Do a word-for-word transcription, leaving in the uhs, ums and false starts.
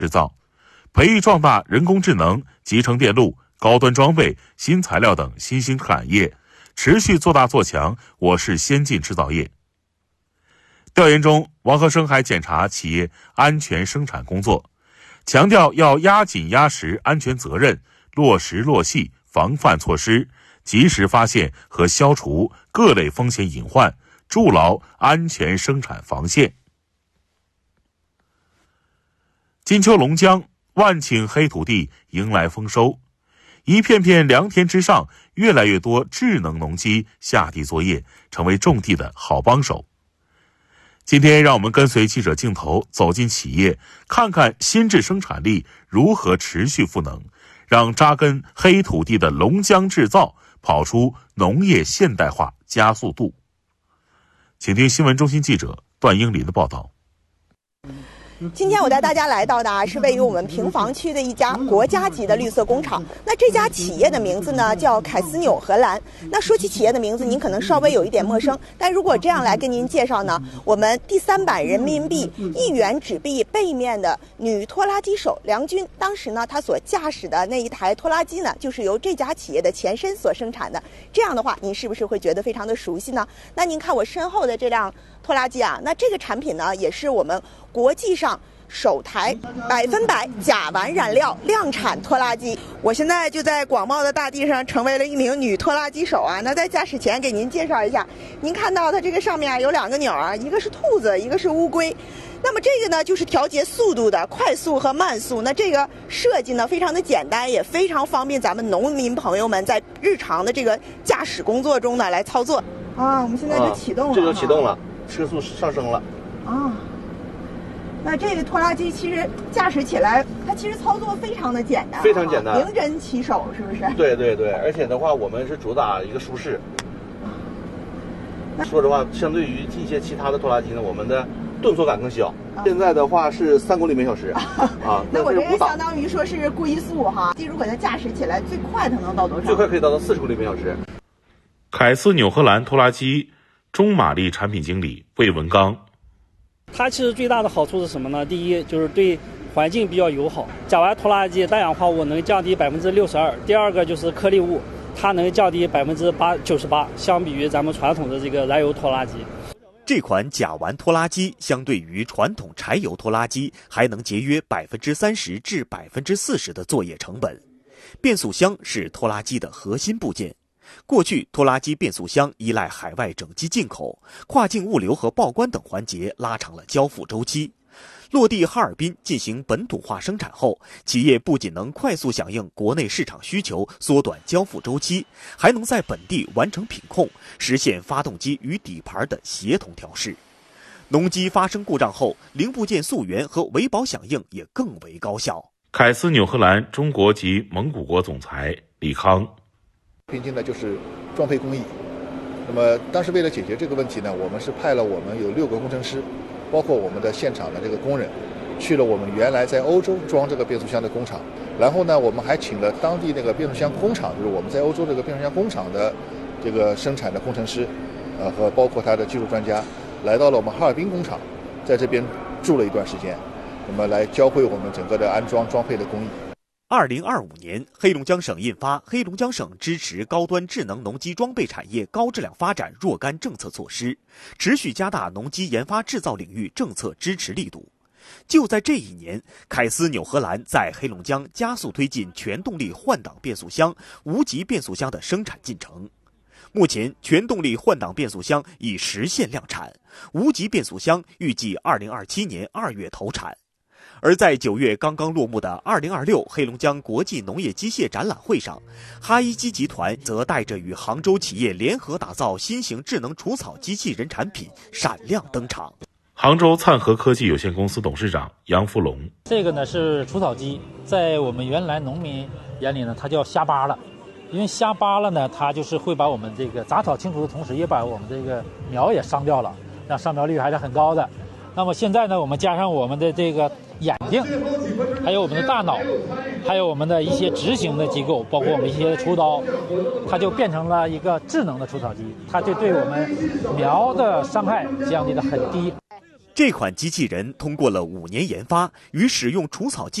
制造，培育壮大人工智能、集成电路、高端装备、新材料等新兴产业，持续做大做强我市先进制造业。调研中，王和生还检查企业安全生产工作，强调要压紧压实安全责任，落实落细防范措施，及时发现和消除各类风险隐患，筑牢安全生产防线。金秋龙江，万顷黑土地迎来丰收，一片片良田之上，越来越多智能农机下地作业，成为种地的好帮手。今天让我们跟随记者镜头走进企业，看看新质生产力如何持续赋能，让扎根黑土地的龙江制造跑出农业现代化加速度。请听新闻中心记者段英林的报道。 今天我带大家来到的是位于我们平房区的一家国家级的绿色工厂。那这家企业的名字呢叫凯斯纽荷兰。那说起企业的名字，您可能稍微有一点陌生，但如果这样来跟您介绍呢，我们第三版人民币一元纸币背面的女拖拉机手梁军，当时呢她所驾驶的那一台拖拉机呢，就是由这家企业的前身所生产的。这样的话，您是不是会觉得非常的熟悉呢？那您看我身后的这辆拖拉机啊，那这个产品呢，也是我们国际上首台百分百甲烷燃料量产拖拉机。我现在就在广袤的大地上成为了一名女拖拉机手啊。那在驾驶前给您介绍一下，您看到它这个上面啊有两个钮啊，一个是兔子，一个是乌龟。那么这个呢就是调节速度的快速和慢速。那这个设计呢非常的简单，也非常方便咱们农民朋友们在日常的这个驾驶工作中呢来操作。啊，我们现在就启动了， 啊、这就启动了，车速上升了。 啊。那这个拖拉机其实驾驶起来，它其实操作非常的简单， 非常简单， 迎针起手，是不是？ 对对对，而且的话，我们是主打一个舒适。说实话，相对于一些其他的拖拉机呢，我们的顿挫感更小。啊、现在的话是三公里每小时啊。 那我这个相当于说是龟速哈，如果它驾驶起来最快它能到多少？ 最快可以达到四十公里每小时。 凯斯纽荷兰拖拉机中马力产品经理魏文刚。 它其实最大的好处是什么呢？第一就是对环境比较友好，甲烷拖拉机氮氧化物能降低百分之六十二。第二个就是颗粒物，它能降低百分之八九十八，相比于咱们传统的这个燃油拖拉机。 这款甲烷拖拉机相对于传统柴油拖拉机，还能节约百分之三十至百分之四十的作业成本。变速箱是拖拉机的核心部件。过去拖拉机变速箱依赖海外整机进口，跨境物流和报关等环节拉长了交付周期。落地哈尔滨进行本土化生产后，企业不仅能快速响应国内市场需求，缩短交付周期，还能在本地完成品控，实现发动机与底盘的协同调试。农机发生故障后，零部件溯源和维保响应也更为高效。 凯斯纽荷兰中国及蒙古国总裁李康。 拼经的就是装配工艺。那么当时为了解决这个问题呢，我们是派了我们有六个工程师，包括我们的现场的这个工人，去了我们原来在欧洲装这个变速箱的工厂。然后呢，我们还请了当地那个变速箱工厂，就是我们在欧洲这个变速箱工厂的这个生产的工程师，呃和包括他的技术专家，来到了我们哈尔滨工厂，在这边住了一段时间，那么来教会我们整个的安装装配的工艺。 二零二五年，黑龙江省印发《黑龙江省支持高端智能农机装备产业高质量发展若干政策措施》，持续加大农机研发制造领域政策支持力度。就在这一年，凯斯纽荷兰在黑龙江加速推进全动力换挡变速箱、无级变速箱的生产进程。目前，全动力换挡变速箱已实现量产，无级变速箱预计二零二七年二月投产。而在九月刚刚落幕的二零二六黑龙江国际农业机械展览会上，哈一机集团则带着与杭州企业联合打造新型智能除草机器人产品闪亮登场。 杭州灿禾科技有限公司董事长杨福龙： 这个呢是除草机，在我们原来农民眼里呢，它叫瞎扒拉，因为瞎扒拉呢，它就是会把我们这个杂草清除的同时，也把我们这个苗也伤掉了，让上苗率还是很高的。那么现在呢，我们加上我们的这个眼睛，还有我们的大脑，还有我们的一些执行的机构，包括我们一些锄刀，它就变成了一个智能的除草机，它就对我们苗的伤害降低的很低。 这款机器人通过了五年研发，与使用除草剂